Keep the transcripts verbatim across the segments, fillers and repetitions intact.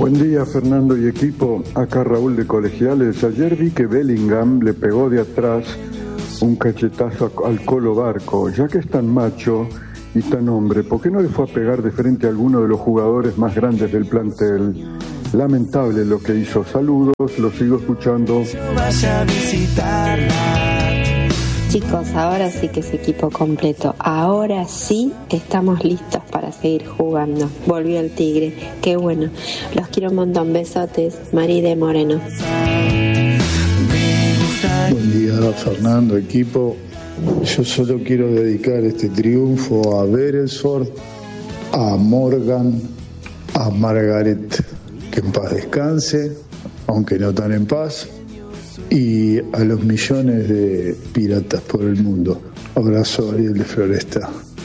Buen día, Fernando y equipo. Acá Raúl de Colegiales. Ayer vi que Bellingham le pegó de atrás un cachetazo al Colo Barco. Ya que es tan macho y tan hombre, ¿por qué no le fue a pegar de frente a alguno de los jugadores más grandes del plantel? Lamentable lo que hizo. Saludos, lo sigo escuchando. Chicos, ahora sí que es equipo completo. Ahora sí estamos listos para seguir jugando. Volvió el Tigre. Qué bueno. Los quiero un montón. Besotes. Mari de Moreno. Buen día, Fernando, equipo. Yo solo quiero dedicar este triunfo a Beresford, a Morgan, a Margaret, que en paz descanse, aunque no tan en paz, y a los millones de piratas por el mundo. Abrazo, Ariel de Floresta.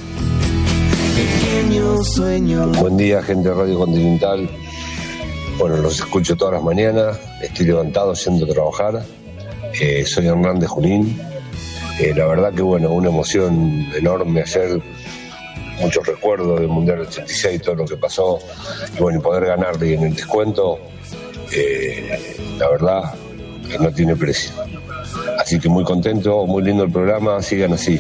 Buen día, gente de Radio Continental. Bueno, los escucho todas las mañanas, estoy levantado yendo a trabajar. Eh, soy Hernán de Junín. Eh, la verdad que bueno, una emoción enorme ayer, muchos recuerdos del Mundial del ochenta y seis, todo lo que pasó, y bueno, y poder ganarle en el descuento, eh, la verdad que no tiene precio. Así que muy contento, muy lindo el programa, sigan así.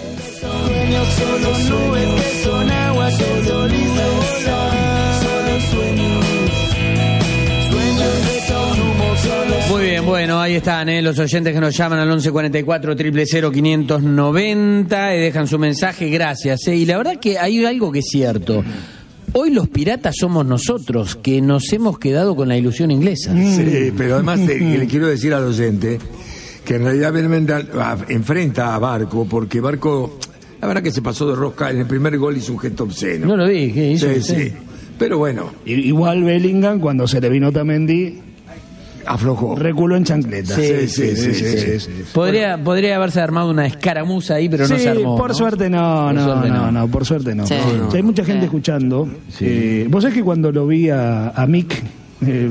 Muy bien, bueno, ahí están ¿eh? los oyentes que nos llaman al once cuarenta y cuatro, cero cero cero, quinientos noventa y dejan su mensaje, gracias. ¿eh? Y la verdad que hay algo que es cierto. Hoy los piratas somos nosotros, que nos hemos quedado con la ilusión inglesa. Sí, pero además te, le quiero decir al oyente que en realidad enfrenta a Barco, porque Barco, la verdad que se pasó de rosca, en el primer gol hizo un gesto obsceno. No lo vi, ¿qué hizo? Sí, sí. Pero bueno. Igual Bellingham, cuando se le vino Otamendi, aflojó. Reculó en chancleta. Sí, sí, sí. sí, sí, sí, sí. Podría, bueno. podría haberse armado una escaramuza ahí, pero sí, no se armó. Por ¿no? suerte no, por no, suerte no, no, no, por suerte no. Sí. no, no. O sea, hay mucha gente sí. escuchando. Sí. Eh, Vos sabés que cuando lo vi a, a Mick. Eh,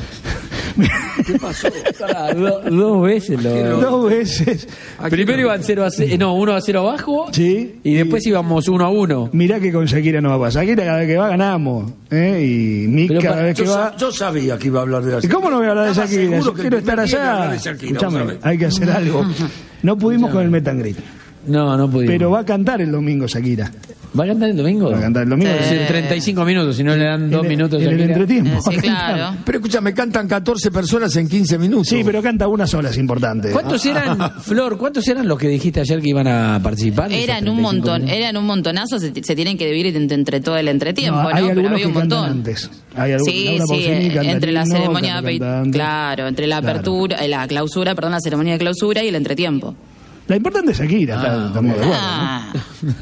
¿Qué pasó? Pará, do, dos veces lo... Dos veces. Primero iban cero a cero, no, uno a cero abajo. Sí. Y después y... íbamos uno a uno. Mirá que con Shakira no va a pasar. Shakira cada vez que va ganamos. ¿eh? Y Mick Pero cada vez que yo, va... Yo sabía que iba a hablar de la Shakira. ¿Y cómo no voy a hablar de Shakira? Yo quiero estar allá. Escuchame, hay que hacer algo. No pudimos Escuchame. con el meet and greet. No, no pudimos. Pero va a cantar el domingo Shakira. ¿Va a cantar el domingo? Va a cantar el domingo. Sí. En treinta y cinco minutos, si no le dan dos en, minutos. En Shakira. el entretiempo. Sí, claro. Pero escúchame, cantan catorce personas en quince minutos. Sí, pero canta una sola, es importante. ¿Cuántos eran, Flor, cuántos eran los que dijiste ayer que iban a participar? Eran un montón, minutos? eran un montonazo, se, se tienen que dividir entre, entre todo el entretiempo, ¿no? Hay ¿no? algunos Pero había un que montón. Antes. Hay algún, sí, sí, entre la ceremonia, claro, entre la apertura, claro. la clausura, perdón, la ceremonia de clausura y el entretiempo. La importante es Shakira, ah, estamos de acuerdo. Ah.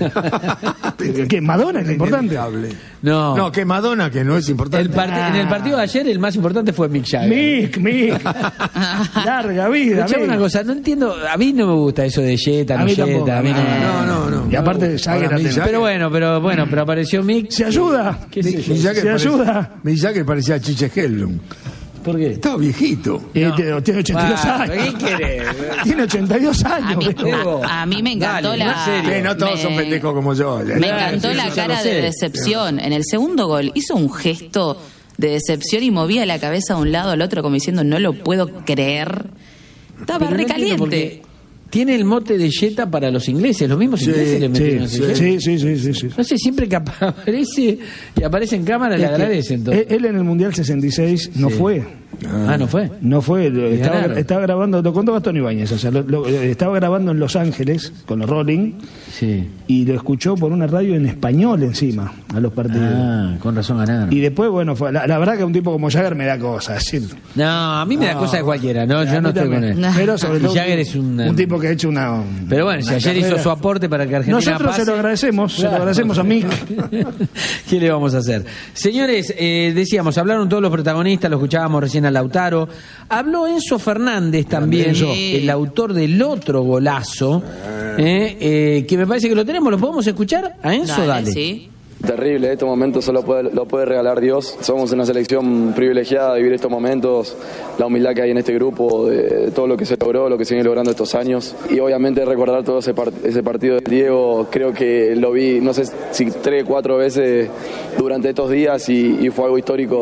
¿no? ¿Qué? ¿Madonna es la importante? No. No, que Madonna, que no es importante. El part- ah. En el partido de ayer, el más importante fue Mick Jagger. Mick, Mick. Larga vida. Escuchame una cosa, no entiendo, a mí no me gusta eso de Jetta, no Jetta. A mí no, no, no. Y aparte de Jagger. Pero bueno, pero bueno, pero apareció Mick. ¿Se ayuda? ¿Qué Mick, sé Mick ¿Se ayuda? Mick Jagger parecía a Chiche Hellum. ¿Por qué? Estaba viejito. No. Tiene ochenta y dos ah, años. ¿Qué querés? Tiene ochenta y dos años. A mí, a, a mí me encantó Dale, la... Que no todos me, son pendejos como yo. Me encantó sí, la cara de decepción. En el segundo gol hizo un gesto de decepción y movía la cabeza de un lado al otro como diciendo no lo puedo creer. Estaba Pero recaliente. No tiene el mote de Jetta para los ingleses, los mismos sí, ingleses le metieron sí, sí, sí, sí, sí, sí. No sé, siempre que aparece y aparece en cámara es le agradecen todo. Él en el Mundial sesenta y seis no sí. fue. Ah, ¿no fue? No fue, estaba, estaba grabando, lo contó Gastón Ibáñez, o sea, lo, lo, estaba grabando en Los Ángeles con los Rolling sí. y lo escuchó por una radio en español encima a los partidos. Ah, con razón ganaron. Y después, bueno, fue, la, la verdad que un tipo como Jagger me da cosas. ¿sí? No, a mí me da no, cosas de cualquiera, no, yo no estoy con él. Pero sobre todo Jagger es un, un tipo que ha hecho una... Pero bueno, si ayer carrera. hizo su aporte para que Argentina Nosotros pase, se lo agradecemos, claro. se lo agradecemos a Mick. ¿Qué le vamos a hacer? Señores, eh, decíamos, hablaron todos los protagonistas, lo escuchábamos recién a Lautaro. Habló Enzo Fernández también, sí. el autor del otro golazo, eh, eh, que me parece que lo tenemos, ¿lo podemos escuchar? A Enzo, dale. dale. Sí. Terrible, estos momentos solo puede, lo puede regalar Dios. Somos una selección privilegiada de vivir estos momentos, la humildad que hay en este grupo, de todo lo que se logró, lo que se viene logrando estos años. Y obviamente recordar todo ese, part- ese partido de Diego, creo que lo vi, no sé si tres, cuatro veces durante estos días y, y fue algo histórico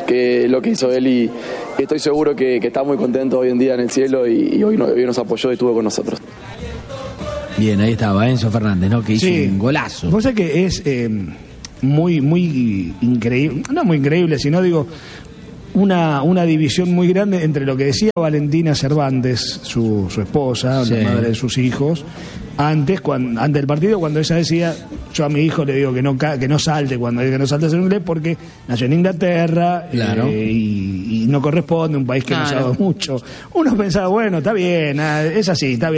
que lo que hizo él y estoy seguro que, que está muy contento hoy en día en el cielo y, y hoy, hoy nos apoyó y estuvo con nosotros. Bien, ahí estaba Enzo Fernández, ¿no? Que hizo Sí. un golazo. Vos sabés que es eh, muy, muy increíble, no muy increíble, sino digo, una, una división muy grande entre lo que decía Valentina Cervantes, su, su esposa, Sí. la madre de sus hijos, antes, cuando, antes del partido, cuando ella decía, yo a mi hijo le digo que no ca- que no salte cuando diga que no salte a hacer inglés porque nació en Inglaterra, Claro. eh, y, y no corresponde, un país que nos ha Claro. dado mucho. Uno pensaba, bueno, está bien, ah, es así, está bien.